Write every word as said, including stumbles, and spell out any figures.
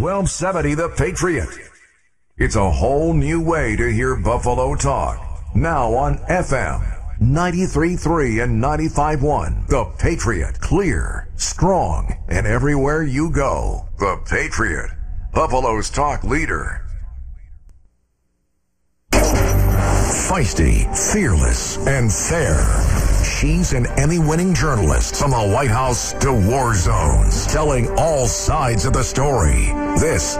twelve seventy The Patriot. It's a whole new way to hear Buffalo talk. Now on F M ninety-three point three and ninety-five point one. The Patriot. Clear, strong, and everywhere you go. The Patriot. Buffalo's talk leader. Feisty, fearless, and fair. She's an Emmy-winning journalist from the White House to war zones, telling all sides of the story. This